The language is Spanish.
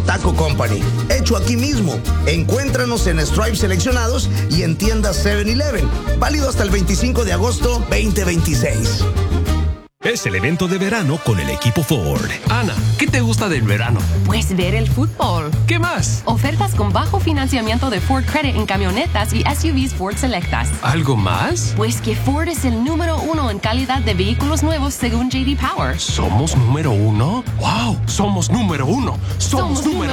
Taco Company, hecho aquí mismo. Encuéntranos en stripes seleccionados y en tiendas 7-Eleven. Válido hasta el 25 de agosto 2026. Es el evento de verano con el equipo Ford. Ana, ¿qué te gusta del verano? Pues ver el fútbol. ¿Qué más? Ofertas con bajo financiamiento de Ford Credit en camionetas y SUVs Ford Selectas. ¿Algo más? Pues que Ford es el número 1 en calidad de vehículos nuevos según J.D. Power. ¿Somos número 1? ¡Wow! ¡Somos número 1! ¡Somos número